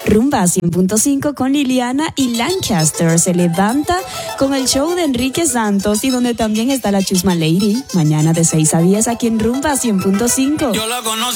Rumba 100.5 con Liliana y Lancaster se levanta con el show de Enrique Santos y donde también está la Chusma Lady. Mañana de 6 a 10 aquí en Rumba 100.5. Yo la conocí.